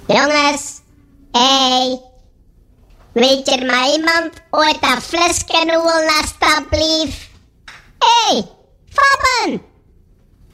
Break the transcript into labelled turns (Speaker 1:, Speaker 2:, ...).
Speaker 1: Jongens, hey. Weet je er maar iemand ooit dat flesje holen, alstublieft?